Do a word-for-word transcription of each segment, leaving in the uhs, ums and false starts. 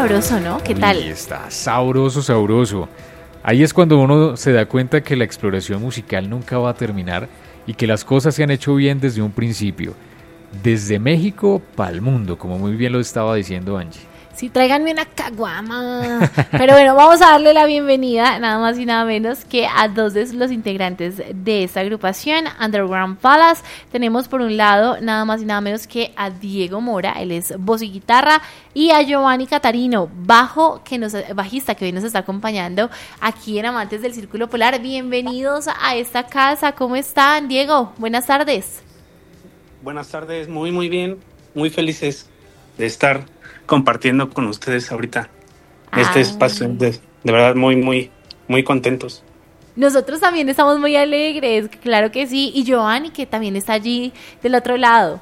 sabroso, ¿no? ¿Qué tal? Y está sabroso, sabroso. Ahí es cuando uno se da cuenta que la exploración musical nunca va a terminar y que las cosas se han hecho bien desde un principio. Desde México para el mundo, como muy bien lo estaba diciendo Angie. Sí, tráiganme una caguama. Pero bueno, vamos a darle la bienvenida, nada más y nada menos que a dos de los integrantes de esta agrupación, Underground Palace. Tenemos por un lado, nada más y nada menos que a Diego Mora, él es voz y guitarra, y a Giovanni Catarino, bajo, que nos, bajista, que hoy nos está acompañando aquí en Amantes del Círculo Polar. Bienvenidos a esta casa, ¿cómo están? Diego, buenas tardes. Buenas tardes, muy muy bien, muy felices de estar compartiendo con ustedes ahorita este Ay. espacio, de, de verdad muy muy muy contentos. Nosotros también estamos muy alegres, claro que sí, y Giovanni, que también está allí del otro lado.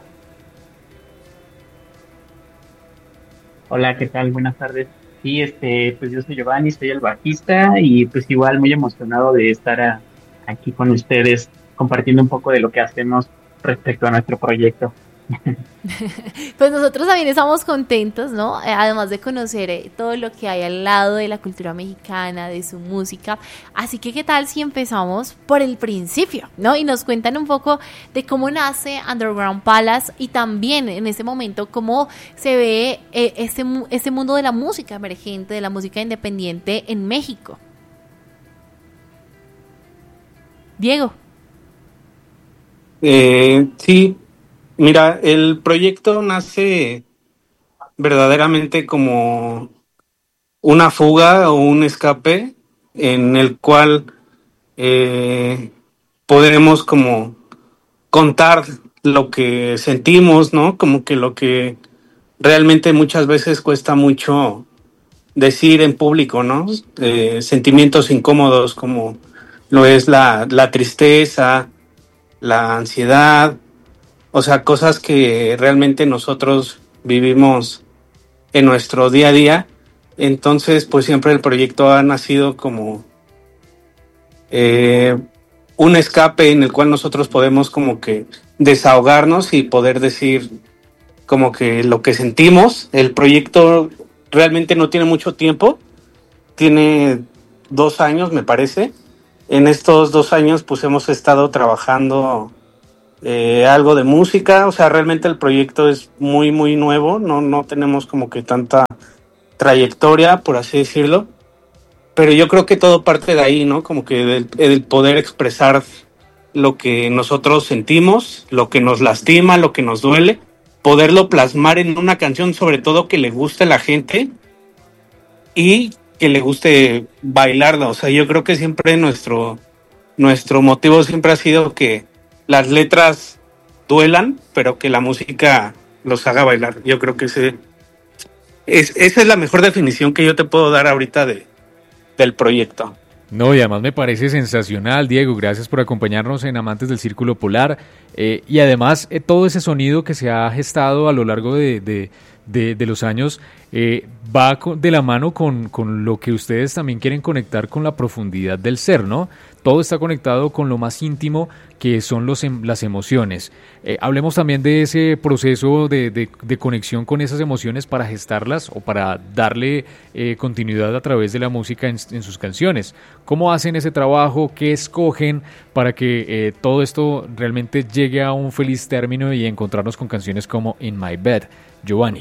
Hola, ¿qué tal? Buenas tardes. Sí, este, pues yo soy Giovanni, soy el bajista y pues igual muy emocionado de estar a, aquí con ustedes compartiendo un poco de lo que hacemos respecto a nuestro proyecto. Pues nosotros también estamos contentos, ¿no? Eh, además de conocer eh, todo lo que hay al lado de la cultura mexicana, de su música. Así que, ¿qué tal si empezamos por el principio, ¿no? Y nos cuentan un poco de cómo nace Underground Palace y también en ese momento cómo se ve eh, este, este mundo de la música emergente, de la música independiente en México. Diego. Eh, sí. Mira, el proyecto nace verdaderamente como una fuga o un escape en el cual eh, podemos como contar lo que sentimos, ¿no? Como que lo que realmente muchas veces cuesta mucho decir en público, ¿no? Eh, sentimientos incómodos como lo es la, la tristeza, la ansiedad. O sea, cosas que realmente nosotros vivimos en nuestro día a día. Entonces, pues siempre el proyecto ha nacido como eh, un escape en el cual nosotros podemos como que desahogarnos y poder decir como que lo que sentimos. El proyecto realmente no tiene mucho tiempo. Tiene dos años, me parece. En estos dos años, pues hemos estado trabajando Eh, algo de música, o sea, realmente el proyecto es muy, muy nuevo, no, no tenemos como que tanta trayectoria, por así decirlo, pero yo creo que todo parte de ahí, ¿no? Como que del, el poder expresar lo que nosotros sentimos, lo que nos lastima, lo que nos duele, poderlo plasmar en una canción, sobre todo que le guste a la gente y que le guste bailarla, o sea, yo creo que siempre nuestro, nuestro motivo siempre ha sido que las letras duelan, pero que la música los haga bailar. Yo creo que ese es, esa es la mejor definición que yo te puedo dar ahorita de, del proyecto. No, y además me parece sensacional, Diego, gracias por acompañarnos en Amantes del Círculo Polar, eh, y además eh, todo ese sonido que se ha gestado a lo largo de, de, de, de los años eh, va con, de la mano con, con lo que ustedes también quieren conectar con la profundidad del ser, ¿no? Todo está conectado con lo más íntimo que son los, las emociones. Eh, hablemos también de ese proceso de, de, de conexión con esas emociones para gestarlas o para darle eh, continuidad a través de la música en, en sus canciones. ¿Cómo hacen ese trabajo? ¿Qué escogen para que eh, todo esto realmente llegue a un feliz término y encontrarnos con canciones como In My Bed? Giovanni.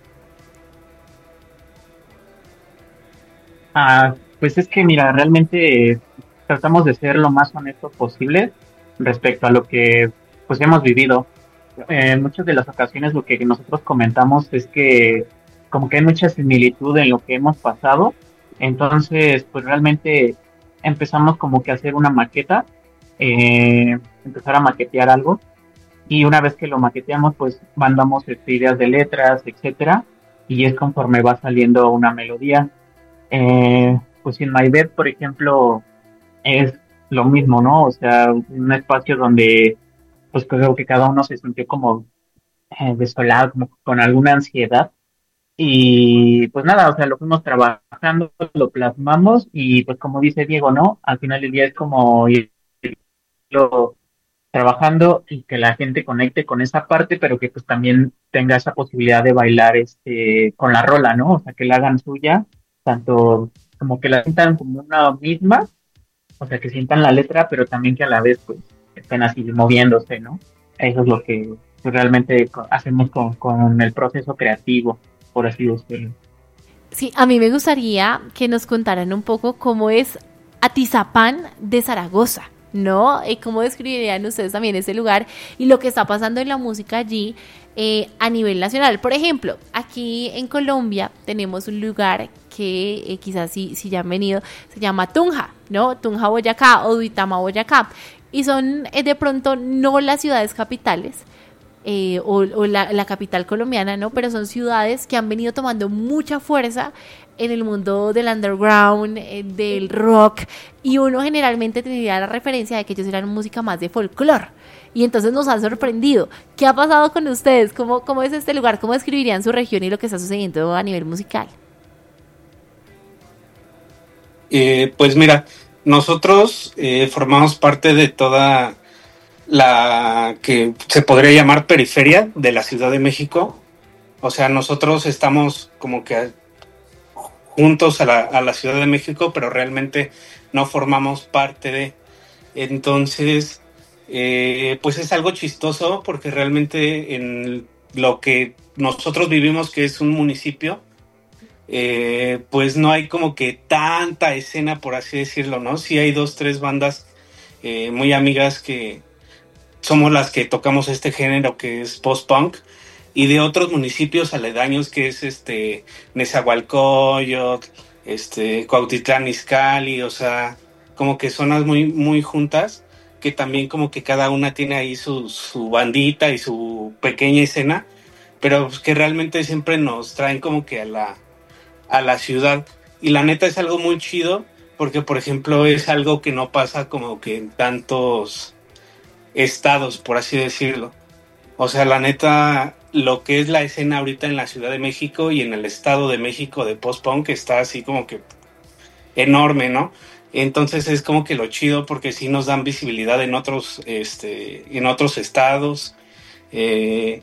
Ah, pues es que mira, realmente eh, tratamos de ser lo más honestos posible respecto a lo que pues hemos vivido. Eh, en muchas de las ocasiones lo que nosotros comentamos es que como que hay mucha similitud en lo que hemos pasado, entonces pues realmente empezamos como que a hacer una maqueta, eh, empezar a maquetear algo, y una vez que lo maqueteamos pues mandamos este, ideas de letras, etcétera, y es conforme va saliendo una melodía. Eh, pues In My Bed, por ejemplo, es lo mismo, ¿no? O sea, un espacio donde pues creo que cada uno se sintió como eh, desolado, como con alguna ansiedad. Y pues nada, o sea, lo fuimos trabajando, lo plasmamos y pues como dice Diego, ¿no? Al final del día es como irlo trabajando y que la gente conecte con esa parte, pero que pues también tenga esa posibilidad de bailar este con la rola, ¿no? O sea, que la hagan suya, tanto como que la sientan como una misma, o sea, que sientan la letra, pero también que a la vez pues estén así moviéndose, ¿no? Eso es lo que pues, realmente co- hacemos con, con el proceso creativo, por así decirlo. Sí, a mí me gustaría que nos contaran un poco cómo es Atizapán de Zaragoza, ¿no? Y cómo describirían ustedes también ese lugar y lo que está pasando en la música allí eh, a nivel nacional. Por ejemplo, aquí en Colombia tenemos un lugar que eh, quizás si, si ya han venido, se llama Tunja, ¿no? Tunja, Boyacá o Duitama, Boyacá. Y son eh, de pronto no las ciudades capitales, eh, o, o la, la capital colombiana, ¿no? Pero son ciudades que han venido tomando mucha fuerza en el mundo del underground, eh, del rock, y uno generalmente tendría la referencia de que ellos eran música más de folclore. Y entonces nos han sorprendido. ¿Qué ha pasado con ustedes? ¿Cómo, cómo es este lugar? ¿Cómo describirían su región y lo que está sucediendo a nivel musical? Eh, pues mira, nosotros eh, formamos parte de toda la que se podría llamar periferia de la Ciudad de México. O sea, nosotros estamos como que juntos a la, a la Ciudad de México, pero realmente no formamos parte de. Entonces, eh, pues es algo chistoso porque realmente en lo que nosotros vivimos, que es un municipio, eh, pues no hay como que tanta escena, por así decirlo, ¿no? Sí hay dos, tres bandas eh, muy amigas que somos las que tocamos este género que es post-punk, y de otros municipios aledaños que es este Nezahualcóyotl, este Cuautitlán Izcalli, o sea, como que zonas muy muy juntas, que también como que cada una tiene ahí su, su bandita y su pequeña escena, pero pues que realmente siempre nos traen como que a la a la ciudad. Y la neta es algo muy chido porque, por ejemplo, es algo que no pasa como que en tantos estados, por así decirlo. O sea, la neta, lo que es la escena ahorita en la Ciudad de México y en el Estado de México de post-punk está así como que enorme, ¿no? Entonces es como que lo chido porque sí nos dan visibilidad en otros, este, en otros estados. Eh,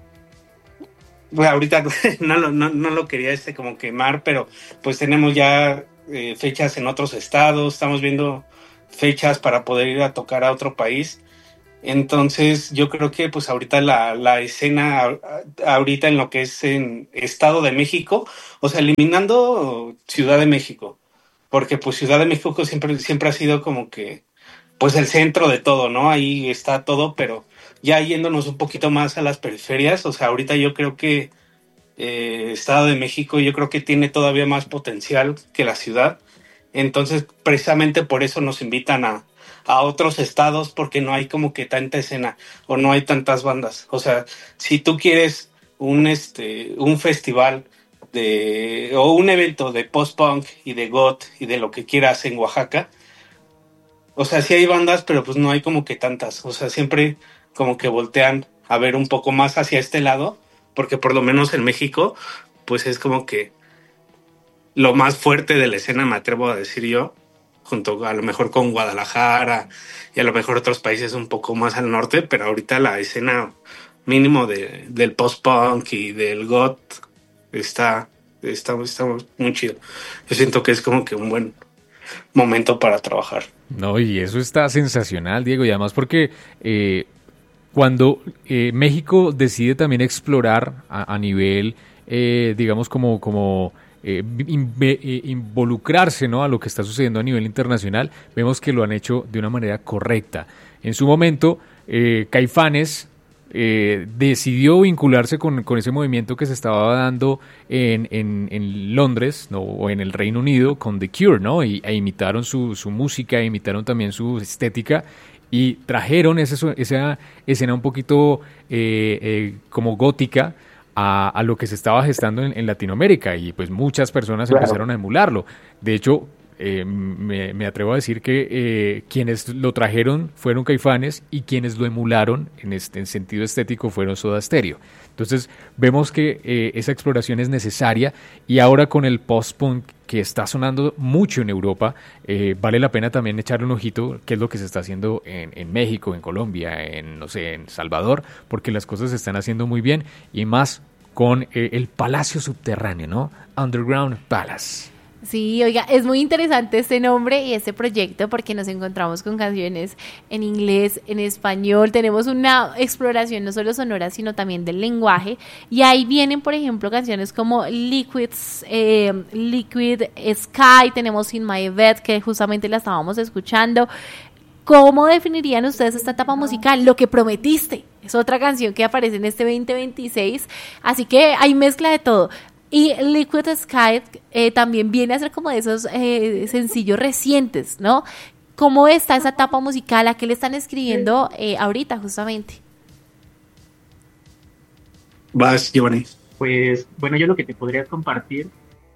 bueno, ahorita no, lo- no, no lo quería este como quemar, pero pues tenemos ya eh, fechas en otros estados, estamos viendo fechas para poder ir a tocar a otro país. Entonces yo creo que pues ahorita la, la escena, a- ahorita en lo que es en Estado de México, o sea, eliminando Ciudad de México, porque pues Ciudad de México siempre, siempre ha sido como que pues el centro de todo, ¿no? Ahí está todo, pero ya yéndonos un poquito más a las periferias, o sea, ahorita yo creo que eh, Estado de México yo creo que tiene todavía más potencial que la ciudad. Entonces, precisamente por eso nos invitan a, a otros estados, porque no hay como que tanta escena o no hay tantas bandas. O sea, si tú quieres un, este, un festival de, o un evento de post-punk y de goth y de lo que quieras en Oaxaca, o sea, sí hay bandas, pero pues no hay como que tantas. O sea, siempre como que voltean a ver un poco más hacia este lado, porque por lo menos en México, pues es como que lo más fuerte de la escena, me atrevo a decir yo, junto a lo mejor con Guadalajara y a lo mejor otros países un poco más al norte, pero ahorita la escena mínimo de, del post-punk y del goth está, está, está muy chido. Yo siento que es como que un buen momento para trabajar. No, y eso está sensacional, Diego, y además porque eh, cuando eh, México decide también explorar a, a nivel, eh, digamos, como, como eh, inve- eh, involucrarse, ¿no?, a lo que está sucediendo a nivel internacional, vemos que lo han hecho de una manera correcta. En su momento, eh, Caifanes eh, decidió vincularse con, con ese movimiento que se estaba dando en, en, en Londres, ¿no?, o en el Reino Unido con The Cure, ¿no?, y, e imitaron su, su música, e imitaron también su estética y trajeron ese, esa escena un poquito eh, eh, como gótica a, a lo que se estaba gestando en, en Latinoamérica, y pues muchas personas Claro. empezaron a emularlo. De hecho, eh, me, me atrevo a decir que eh, quienes lo trajeron fueron Caifanes y quienes lo emularon en, este, en sentido estético fueron Soda Stereo. Entonces vemos que eh, esa exploración es necesaria y ahora con el post-punk que está sonando mucho en Europa, eh, vale la pena también echarle un ojito qué es lo que se está haciendo en, en México, en Colombia, en, no sé, en Salvador, porque las cosas se están haciendo muy bien y más con eh, el Palacio Subterráneo, ¿no? Underground Palace. Sí, oiga, es muy interesante este nombre y este proyecto porque nos encontramos con canciones en inglés, en español, tenemos una exploración no solo sonora sino también del lenguaje y ahí vienen por ejemplo canciones como Liquids, eh, Liquid Sky, tenemos In My Bed que justamente la estábamos escuchando. ¿Cómo definirían ustedes esta etapa musical? Lo que prometiste, es otra canción que aparece en este veinte veintiséis, así que hay mezcla de todo. Y Liquid Sky eh, también viene a ser como de esos eh, sencillos recientes, ¿no? ¿Cómo está esa etapa musical? ¿A qué le están escribiendo eh, ahorita justamente? Vas, Giovanni. Pues, bueno, yo lo que te podría compartir,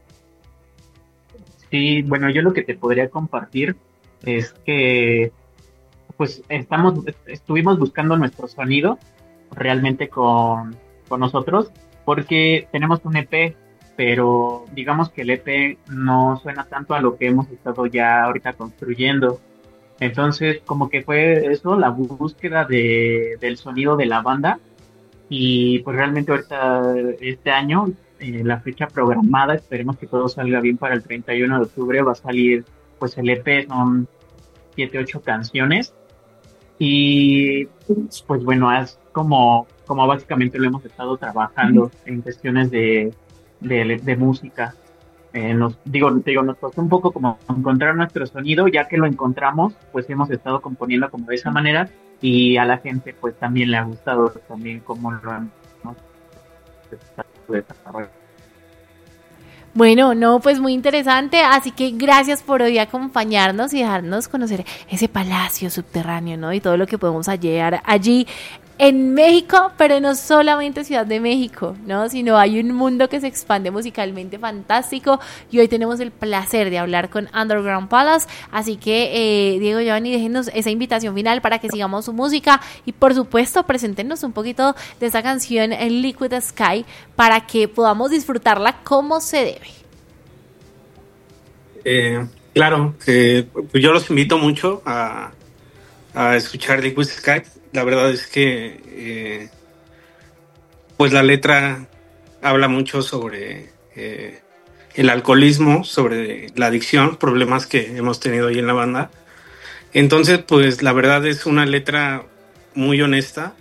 sí, bueno, yo lo que te podría compartir es que, pues, estamos, estuvimos buscando nuestro sonido realmente con, con nosotros, porque tenemos un E P, pero digamos que el E P no suena tanto a lo que hemos estado ya ahorita construyendo. Entonces, como que fue eso, la búsqueda de, del sonido de la banda. Y pues realmente ahorita, este año, eh, la fecha programada, esperemos que todo salga bien para el treinta y uno de octubre, va a salir pues el E P, son siete, ocho canciones. Y pues bueno, es como, como básicamente lo hemos estado trabajando en cuestiones de, de, de música. Eh, nos, digo, digo, nos costó un poco como encontrar nuestro sonido, ya que lo encontramos, pues hemos estado componiendo como de esa manera y a la gente pues también le ha gustado también como lo hemos desarrollado. Bueno, no, pues muy interesante, así que gracias por hoy acompañarnos y dejarnos conocer ese palacio subterráneo, ¿no? Y todo lo que podemos hallar allí en México, pero no solamente Ciudad de México, ¿no? Sino hay un mundo que se expande musicalmente fantástico y hoy tenemos el placer de hablar con Underground Palace, así que eh, Diego, Giovanni, déjenos esa invitación final para que sigamos su música y por supuesto preséntenos un poquito de esa canción Liquid Sky para que podamos disfrutarla como se debe. Eh, claro, eh, pues yo los invito mucho a, a escuchar Liquid Sky. La verdad es que eh, pues la letra habla mucho sobre eh, el alcoholismo, sobre la adicción, problemas que hemos tenido ahí en la banda. Entonces, pues la verdad es una letra muy honesta,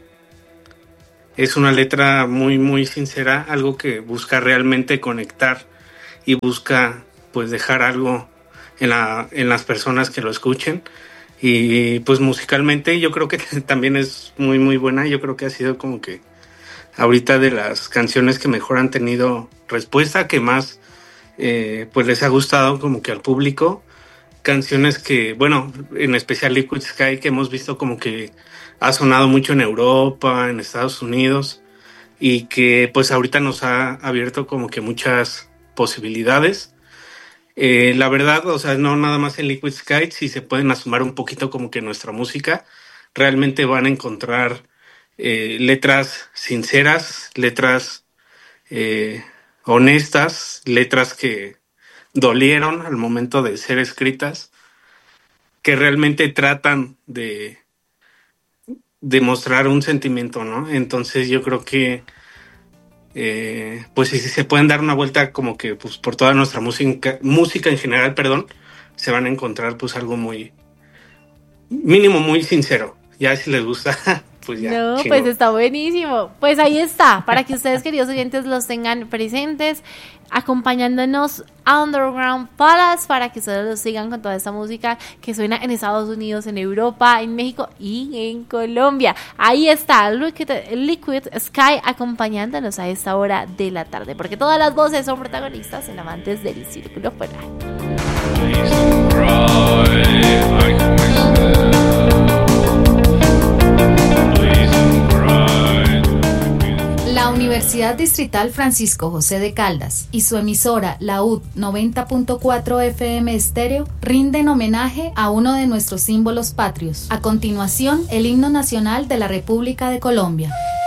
es una letra muy, muy sincera, algo que busca realmente conectar y busca pues dejar algo en, la, en las personas que lo escuchen. Y pues musicalmente yo creo que también es muy muy buena. Yo creo que ha sido como que ahorita de las canciones que mejor han tenido respuesta, que más eh, pues les ha gustado como que al público. Canciones que, bueno, en especial Liquid Sky, que hemos visto como que ha sonado mucho en Europa, en Estados Unidos, y que pues ahorita nos ha abierto como que muchas posibilidades. Eh, la verdad, o sea, no nada más en Liquid Sky, si se pueden asomar un poquito como que nuestra música, realmente van a encontrar eh, letras sinceras, letras eh, honestas, letras que dolieron al momento de ser escritas, que realmente tratan de, de mostrar un sentimiento, ¿no? Entonces yo creo que Eh, pues si se pueden dar una vuelta como que pues por toda nuestra música música en general, perdón, se van a encontrar pues algo muy mínimo, muy sincero. Ya si les gusta, pues ya. No, chingo. pues está buenísimo. Pues ahí está, para que ustedes, queridos oyentes, los tengan presentes, acompañándonos a Underground Palace, para que ustedes los sigan con toda esta música que suena en Estados Unidos, en Europa, en México y en Colombia. Ahí está Liquid, Liquid Sky acompañándonos a esta hora de la tarde, porque todas las voces son protagonistas en Amantes del Círculo Polar. La Universidad Universidad Distrital Francisco José de Caldas y su emisora La U D noventa punto cuatro F M Estéreo rinden homenaje a uno de nuestros símbolos patrios. A continuación, el himno nacional de la República de Colombia.